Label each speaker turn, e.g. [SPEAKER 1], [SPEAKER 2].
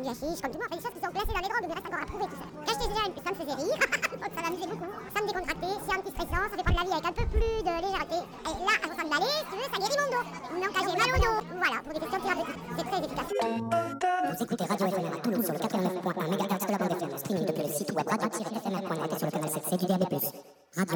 [SPEAKER 1] du hashish, comme tout le monde, enfin, des choses qui sont classées dans les drogues, mais reste encore à prouver tout ça. Quand j'étais jeune, ça me faisait rire, ça m'amusait beaucoup, ça me décontractait, c'est anti-stressant, ça fait prendre la vie avec un peu plus de légèreté. Et là, avant de m'aller, si tu veux, ça guérit mon dos. Donc quand j'ai mal au dos, voilà, pour des questions thérapeutiques, c'est très efficace.
[SPEAKER 2] Vous écoutez Radio FMR à Toulouse sur le 89.1 MHz de la bande FM, streaming depuis le site web radio-fmr.net et sur le canal 7 du DAB+.